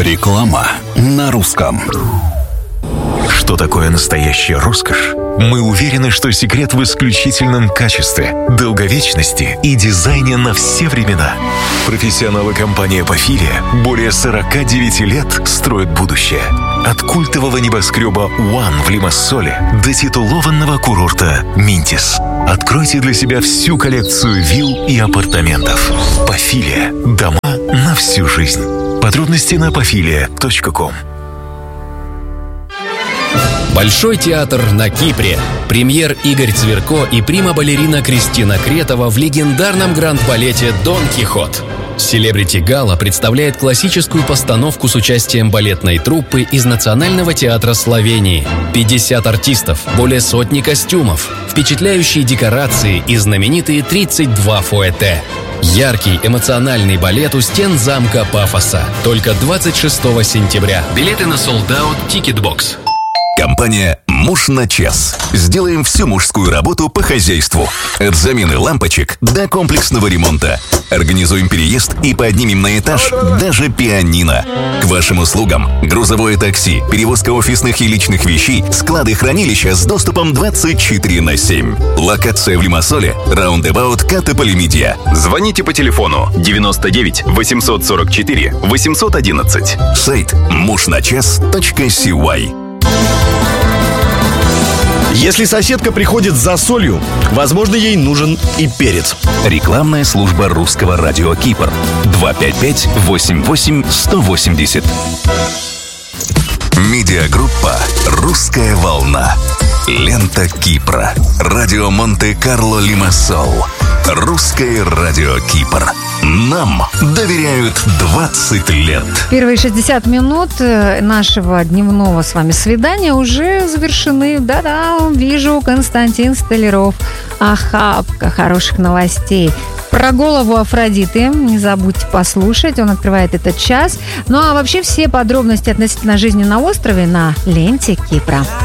Реклама на русском. Что такое настоящая роскошь? Мы уверены, что секрет в исключительном качестве, долговечности и дизайне на все времена. Профессионалы компании «Пафилия» более 49 лет строят будущее. От культового небоскреба «One» в Лимассоле до титулованного курорта «Минтис». Откройте для себя всю коллекцию вилл и апартаментов. «Пафилия» – дома на всю жизнь. Подробности на pafilia.com. Большой театр на Кипре. Премьер Игорь Цверко и прима-балерина Кристина Кретова в легендарном гранд-балете «Дон Кихот». Селебрити Гала представляет классическую постановку с участием балетной труппы из Национального театра Словении. 50 артистов, более сотни костюмов, впечатляющие декорации и знаменитые 32 фуэте. Яркий, эмоциональный балет у стен замка Пафоса. Только 26 сентября. Билеты на Sold Out Ticketbox. Компания «Муж на час». Сделаем всю мужскую работу по хозяйству. От замены лампочек до комплексного ремонта. Организуем переезд и поднимем на этаж даже пианино. К вашим услугам грузовое такси, перевозка офисных и личных вещей, склады-хранилища с доступом 24/7. Локация в Лимассоле, Roundabout Катополимидия. Звоните по телефону 99 844 811. Сайт мужначас.cy. Если соседка приходит за солью, возможно, ей нужен и перец. Рекламная служба русского радио Кипр. 255-88-180. Медиагруппа «Русская волна». Лента Кипра. Радио Монте-Карло Лимассол. Русское радио Кипр. Нам доверяют 20 лет. Первые 60 минут нашего дневного с вами свидания уже завершены. Да-да, вижу, Константин Столяров. Охапка хороших новостей. Про голову Афродиты не забудьте послушать, он открывает этот час. Ну а вообще все подробности относительно жизни на острове на ленте Кипра.